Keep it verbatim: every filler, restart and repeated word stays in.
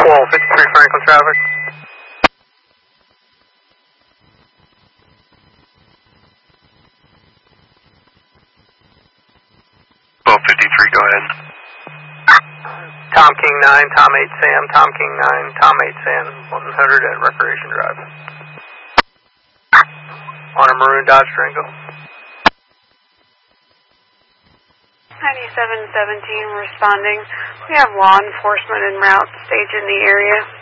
twelve fifty-three Franklin traffic. twelve fifty-three, go ahead. Tom King nine, Tom eight Sam, Tom King nine, Tom eight Sam, one hundred at Recreation Drive. On a maroon Dodge Durango. ninety-seven seventeen responding. We have law enforcement en route staging the area.